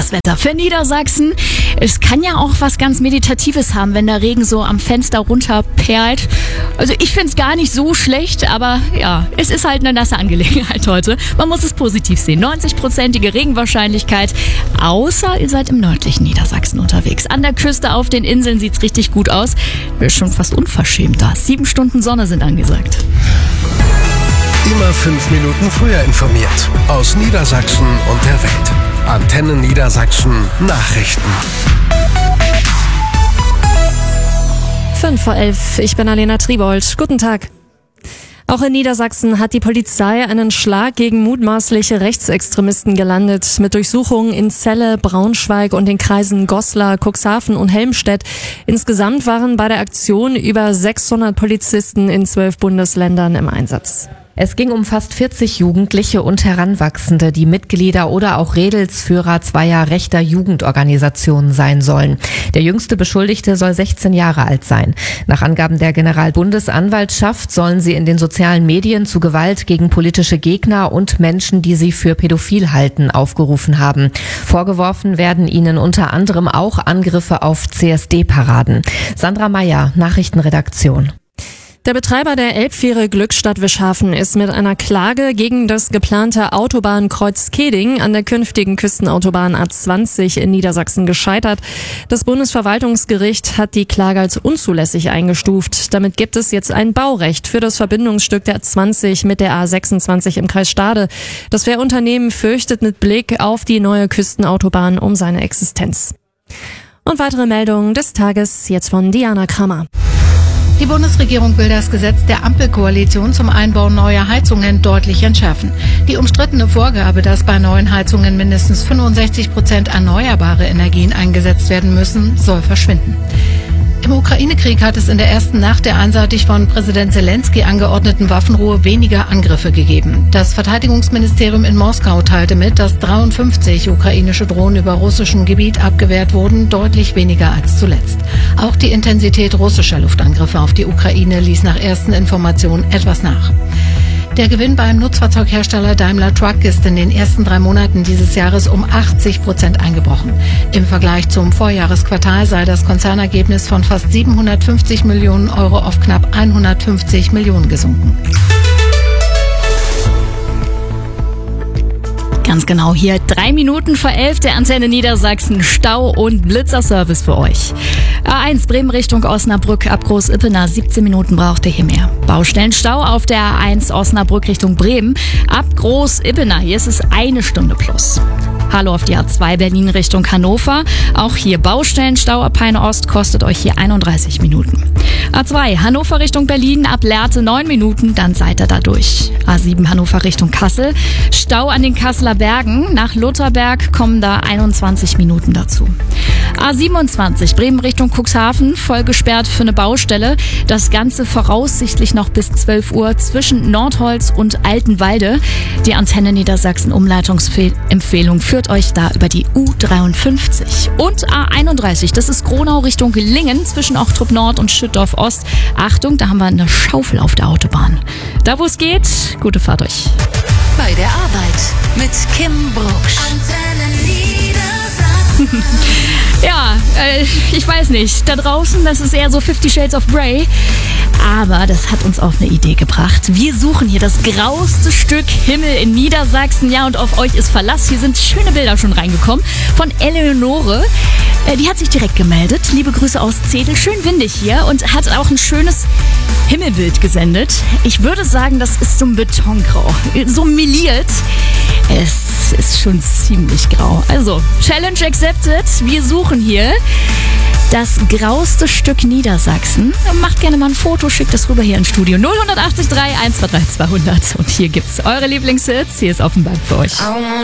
das Wetter für Niedersachsen. Es kann ja auch was ganz Meditatives haben, wenn der Regen so am Fenster runterperlt. Also ich finde es gar nicht so schlecht, aber ja, es ist halt eine nasse Angelegenheit heute. Man muss es positiv sehen. 90%ige Regenwahrscheinlichkeit, außer ihr seid im nördlichen Niedersachsen unterwegs. An der Küste, auf den Inseln sieht es richtig gut aus. Ist schon fast unverschämt da. 7 Stunden Sonne sind angesagt. Immer 5 Minuten früher informiert. Aus Niedersachsen und der Welt. Antenne Niedersachsen Nachrichten. 5:11 ich bin Alena Triebold. Guten Tag. Auch in Niedersachsen hat die Polizei einen Schlag gegen mutmaßliche Rechtsextremisten gelandet. Mit Durchsuchungen in Celle, Braunschweig und den Kreisen Goslar, Cuxhaven und Helmstedt. Insgesamt waren bei der Aktion über 600 Polizisten in 12 Bundesländern im Einsatz. Es ging um fast 40 Jugendliche und Heranwachsende, die Mitglieder oder auch Redelsführer zweier rechter Jugendorganisationen sein sollen. Der jüngste Beschuldigte soll 16 Jahre alt sein. Nach Angaben der Generalbundesanwaltschaft sollen sie in den sozialen Medien zu Gewalt gegen politische Gegner und Menschen, die sie für pädophil halten, aufgerufen haben. Vorgeworfen werden ihnen unter anderem auch Angriffe auf CSD-Paraden. Sandra Meyer, Nachrichtenredaktion. Der Betreiber der Elbfähre Glückstadt-Wischhafen ist mit einer Klage gegen das geplante Autobahnkreuz Keding an der künftigen Küstenautobahn A20 in Niedersachsen gescheitert. Das Bundesverwaltungsgericht hat die Klage als unzulässig eingestuft. Damit gibt es jetzt ein Baurecht für das Verbindungsstück der A20 mit der A26 im Kreis Stade. Das Fährunternehmen fürchtet mit Blick auf die neue Küstenautobahn um seine Existenz. Und weitere Meldungen des Tages jetzt von Diana Kramer. Die Bundesregierung will das Gesetz der Ampelkoalition zum Einbau neuer Heizungen deutlich entschärfen. Die umstrittene Vorgabe, dass bei neuen Heizungen mindestens 65% erneuerbare Energien eingesetzt werden müssen, soll verschwinden. Im Ukraine-Krieg hat es in der ersten Nacht der einseitig von Präsident Zelensky angeordneten Waffenruhe weniger Angriffe gegeben. Das Verteidigungsministerium in Moskau teilte mit, dass 53 ukrainische Drohnen über russischem Gebiet abgewehrt wurden, deutlich weniger als zuletzt. Auch die Intensität russischer Luftangriffe auf die Ukraine ließ nach ersten Informationen etwas nach. Der Gewinn beim Nutzfahrzeughersteller Daimler Truck ist in den ersten 3 Monaten dieses Jahres um 80% eingebrochen. Im Vergleich zum Vorjahresquartal sei das Konzernergebnis von fast 750 Millionen Euro auf knapp 150 Millionen gesunken. Ganz genau hier 3 Minuten vor 11 der Antenne Niedersachsen Stau- und Blitzerservice für euch. A1 Bremen Richtung Osnabrück ab Groß-Ippener, 17 Minuten braucht ihr hier mehr. Baustellenstau auf der A1 Osnabrück Richtung Bremen ab Groß-Ippener, hier ist es 1 Stunde plus. Hallo auf die A2 Berlin Richtung Hannover, auch hier Baustellenstau ab Peine Ost kostet euch hier 31 Minuten. A2 Hannover Richtung Berlin ab Lehrte 9 Minuten, dann seid ihr da durch. A7 Hannover Richtung Kassel, Stau an den Kasseler Bergen, nach Lutherberg kommen da 21 Minuten dazu. A27 Bremen Richtung Cuxhaven, voll gesperrt für eine Baustelle. Das Ganze voraussichtlich noch bis 12 Uhr zwischen Nordholz und Altenwalde. Die Antenne Niedersachsen Umleitungsempfehlung führt euch da über die U53. Und A31, das ist Gronau Richtung Lingen zwischen Ochtrup Nord und Schüttorf Ost. Achtung, da haben wir eine Schaufel auf der Autobahn. Da wo es geht, gute Fahrt euch. Bei der Arbeit mit Kim Brucksch. Antenne Niedersachsen. Ja, ich weiß nicht. Da draußen, das ist eher so 50 Shades of Grey. Aber das hat uns auf eine Idee gebracht. Wir suchen hier das grauste Stück Himmel in Niedersachsen. Ja, und auf euch ist Verlass. Hier sind schöne Bilder schon reingekommen von Eleonore. Die hat sich direkt gemeldet. Liebe Grüße aus Zedel. Schön windig hier und hat auch ein schönes Himmelbild gesendet. Ich würde sagen, das ist so ein Betongrau. So meliert. Es ist schon ziemlich grau. Also, Challenge accepted. Wir suchen hier das grauste Stück Niedersachsen. Macht gerne mal ein Foto, schickt das rüber hier ins Studio. 0183 123 200. Und hier gibt's eure Lieblingshits. Hier ist Offenbach für euch.